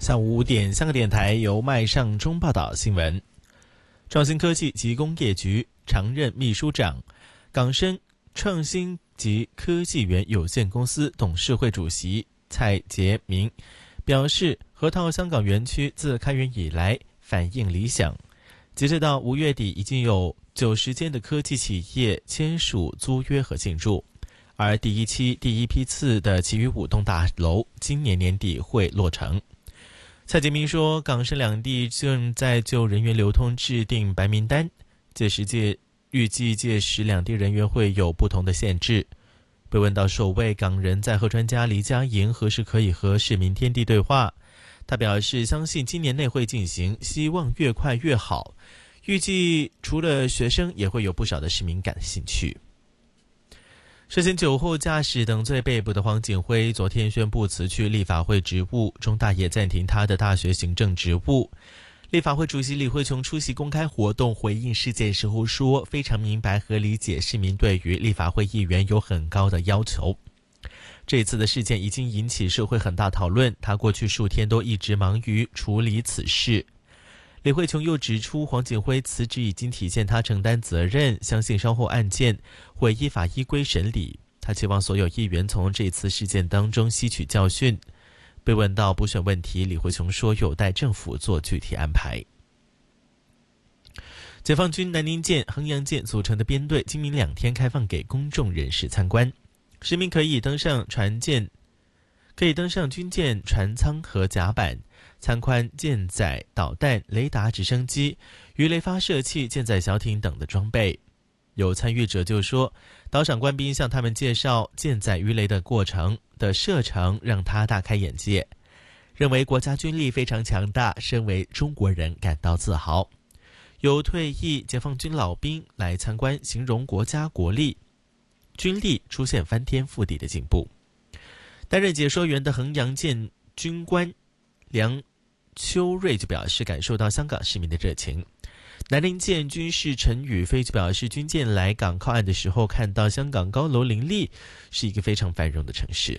下午5点，香港电台由麦尚中报道新闻。创新科技及工业局常任秘书长、港深创新及科技园有限公司董事会主席蔡杰明表示，河套香港园区自开园以来反应理想，截止到5月底，已经有90间的科技企业签署租约和进驻，而第一批次的其余5栋大楼今年年底会落成。蔡杰明说，港深两地正在就人员流通制定白名单，预计届时两地人员会有不同的限制。被问到首位港人在河专家黎家营何时可以和市民天地对话，他表示相信今年内会进行，希望越快越好。预计除了学生，也会有不少的市民感兴趣。涉嫌酒后驾驶等罪被捕的黄锦辉昨天宣布辞去立法会职务，中大也暂停他的大学行政职务。立法会主席李慧琼出席公开活动回应事件时候说，非常明白和理解市民对于立法会议员有很高的要求。这次的事件已经引起社会很大讨论，他过去数天都一直忙于处理此事。李慧琼又指出，黄锦辉辞职已经体现他承担责任，相信稍后案件会依法依规审理。他期望所有议员从这次事件当中吸取教训。被问到补选问题，李慧琼说有待政府做具体安排。解放军南宁舰、衡阳舰组成的编队今明2天开放给公众人士参观，市民可以登上军舰船舱和甲板，参观舰载导弹、雷达、直升机、鱼雷发射器、舰载小艇等的装备。有参与者就说，岛上官兵向他们介绍舰载鱼雷的过程的射程，让他大开眼界，认为国家军力非常强大，身为中国人感到自豪。有退役解放军老兵来参观，形容国家国力、军力出现翻天覆地的进步。担任解说员的衡阳舰军官梁秋瑞就表示，感受到香港市民的热情。南宁舰军士陈宇飞就表示，军舰来港靠岸的时候，看到香港高楼林立，是一个非常繁荣的城市。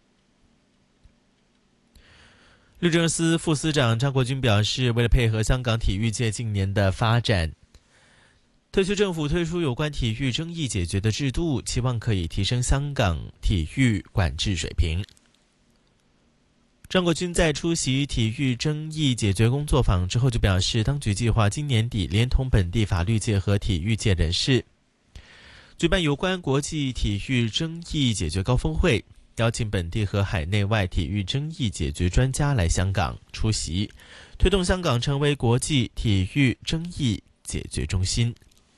律政司副司长张国军表示，为了配合香港体育界近年的发展，特区政府推出有关体育争议解决的制度，期望可以提升香港体育管制水平。张国军在出席体育争议解决工作坊之后就表示，当局计划今年底连同本地法律界和体育界人士，举办有关国际体育争议解决高峰会，邀请本地和海内外体育争议解决专家来香港出席，推动香港成为国际体育争议解决中心。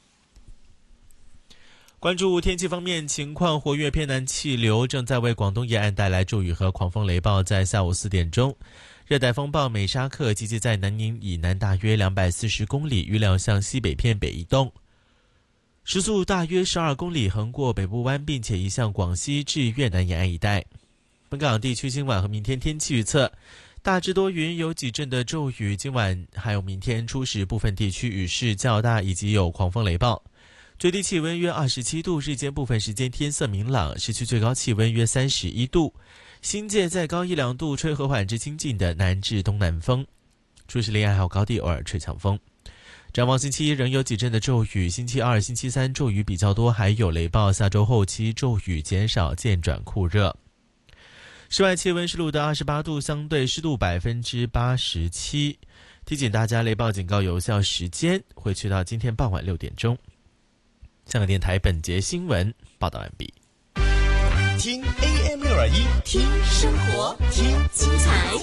关注天气方面情况，活跃偏南气流正在为广东沿岸带来骤雨和狂风雷暴。在下午4点钟，热带风暴美沙克集结在南宁以南大约240公里，预料向西北偏北移动，时速大约12公里，横过北部湾，并且移向广西至越南沿岸一带。本港地区今晚和明天天气预测，大致多云，有几阵的骤雨，今晚还有明天初时部分地区雨势较大，以及有狂风雷暴。最低气温约27度，日间部分时间天色明朗，市区最高气温约31度，新界再高1-2度，吹和缓至清劲的南至东南风，初时离岸还有高地偶尔吹强风。展望星期一仍有几阵的骤雨，星期二、星期三骤雨比较多，还有雷暴，下周后期骤雨减少，渐转酷热。室外气温是录得28度，相对湿度87%。提醒大家，雷暴警告有效时间会去到今天傍晚6点钟。香港电台本节新闻报道完毕。 听 AM621， 听生活，听精彩，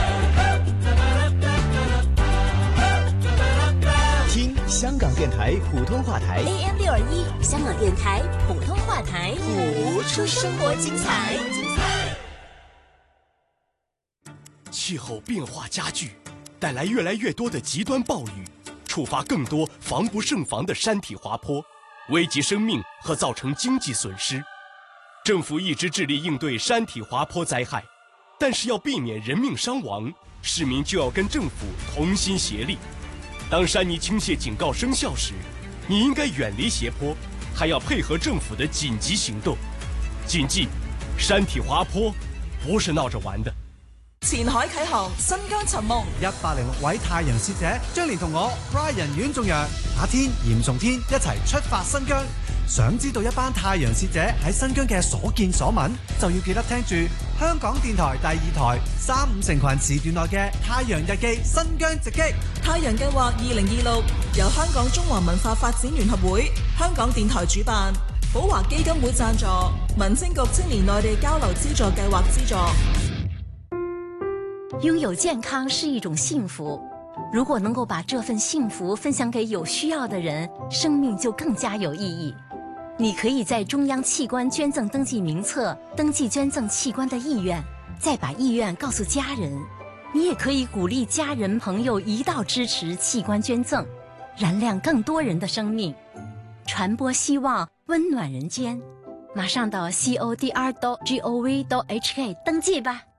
听香港电台普通话台 AM621，香港电台普通话台， 谱出生活精彩。 气候变化加剧，带来越来越多的极端暴雨，触发更多防不胜防的山体滑坡，危及生命和造成经济损失。政府一直致力应对山体滑坡灾害，但是要避免人命伤亡，市民就要跟政府同心协力。当山泥倾泻警告生效时，你应该远离斜坡，还要配合政府的紧急行动。谨记，山体滑坡不是闹着玩的。 前海啟航，新疆尋夢 ，106位太陽使者將連同我 Brian 阮仲陽、阿天、嚴崇天一齊出發新疆。想知道一班太陽使者喺新疆嘅所見所聞，就要記得聽住香港電台第2台3、5成群時段內嘅《太陽日記新疆直擊》。 太陽計劃2026由香港中華文化發展聯合會、香港電台主辦，寶華基金會贊助，民政局青年內地交流資助計劃資助。 拥有健康是一种幸福，如果能够把这份幸福分享给有需要的人，生命就更加有意义。你可以在中央器官捐赠登记名册登记捐赠器官的意愿，再把意愿告诉家人。你也可以鼓励家人朋友一道支持器官捐赠，燃亮更多人的生命，传播希望，温暖人间。马上到 codr.gov.hk 登记吧。